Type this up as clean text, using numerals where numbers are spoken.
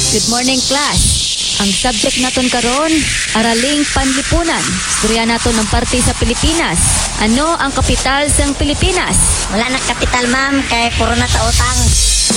Good morning, class. Ang subject naton karon, araling panlipunan. Istorya naton ng parte sa Pilipinas. Ano ang kapital sang Pilipinas? Wala na kapital, ma'am, kay puro na sa utang.